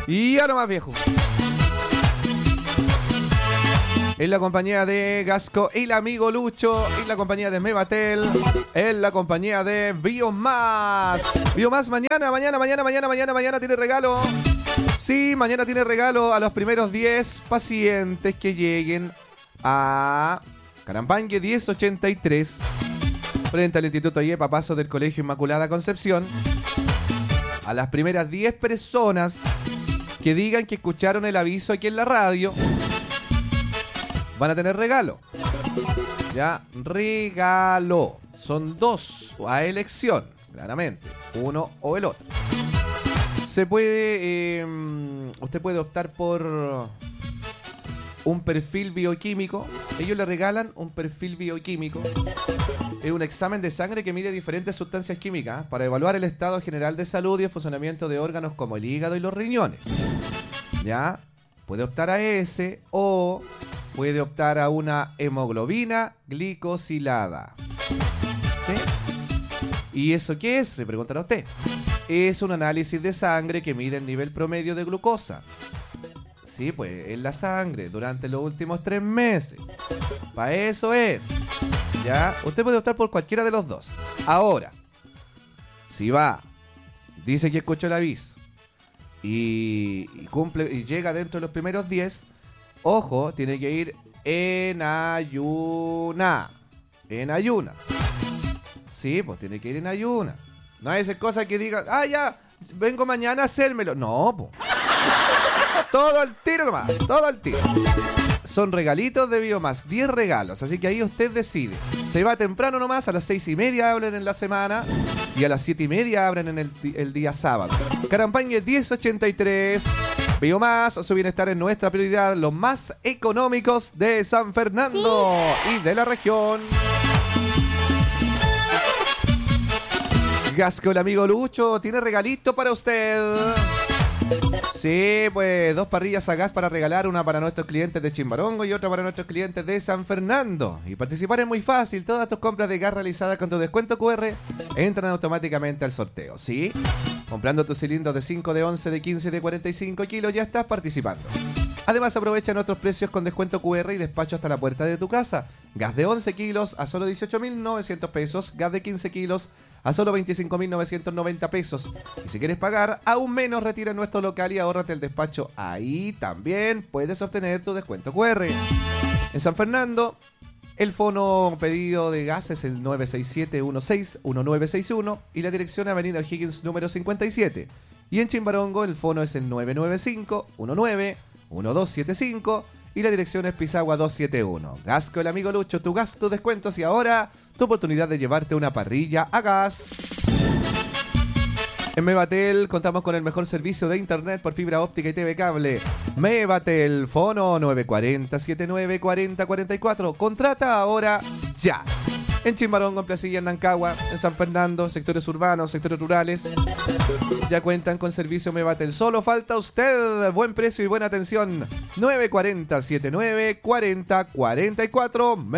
Y ya nomás, viejo. En la compañía de Gasco, el amigo Lucho, en la compañía de Mevatel, en la compañía de Biomás. Biomás mañana tiene regalo. Sí, mañana tiene regalo a los primeros 10 pacientes que lleguen a Carampangue 1083, frente al Instituto IEPA, paso del Colegio Inmaculada Concepción. A las primeras 10 personas que digan que escucharon el aviso aquí en la radio, van a tener regalo. Ya, regalo. Son 2 a elección, claramente. Uno o el otro. Se puede... usted puede optar por un perfil bioquímico. Ellos le regalan un perfil bioquímico. Es un examen de sangre que mide diferentes sustancias químicas para evaluar el estado general de salud y el funcionamiento de órganos como el hígado y los riñones. Ya, puede optar a ese o puede optar a una hemoglobina glicosilada. ¿Sí? ¿Y eso qué es? Se preguntará usted. Es un análisis de sangre que mide el nivel promedio de glucosa. Sí, pues en la sangre durante los últimos 3 meses. Para eso es. Ya, usted puede optar por cualquiera de los dos. Ahora, si va, dice que escuchó el aviso y cumple y llega dentro de los primeros 10, ojo, tiene que ir en ayuna. En ayuna. Sí, pues tiene que ir en ayuna. No hay esa cosa que diga, ya, vengo mañana a hacérmelo. No, pues. Todo al tiro nomás, todo al tiro. Son regalitos de Biomás, 10 regalos, así que ahí usted decide. Se va temprano nomás, a las 6:30 abren en la semana y a las 7:30 abren en el día sábado. Carampangue 1083. Biomás, su bienestar es nuestra prioridad, los más económicos de San Fernando y de la región. Gasco, el amigo Lucho, tiene regalito para usted. Sí, pues 2 parrillas a gas para regalar, una para nuestros clientes de Chimbarongo y otra para nuestros clientes de San Fernando. Y participar es muy fácil, todas tus compras de gas realizadas con tu descuento QR entran automáticamente al sorteo, ¿sí? Comprando tus cilindros de 5, de 11, de 15, de 45 kilos ya estás participando. Además aprovecha nuestros precios con descuento QR y despacho hasta la puerta de tu casa. Gas de 11 kilos a solo 18.900 pesos, gas de 15 kilos a solo 25.990 pesos. Y si quieres pagar aún menos, retira en nuestro local y ahórrate el despacho. Ahí también puedes obtener tu descuento QR. En San Fernando, el fono pedido de gas es el 967-16-1961 y la dirección Avenida O'Higgins número 57. Y en Chimbarongo el fono es el 995-19-1275 y la dirección es Pisagua 271. Gasco, el amigo Lucho, tu gas, tus descuentos y ahora tu oportunidad de llevarte una parrilla a gas. En Mevatel contamos con el mejor servicio de internet por fibra óptica y TV cable. Mevatel, fono 940-7940-44. Contrata ahora ya. En Chimbarongo, en Placilla, en Nancagua, en San Fernando, sectores urbanos, sectores rurales, ya cuentan con servicio Mevatel. Solo falta usted. Buen precio y buena atención. 940-7940-44.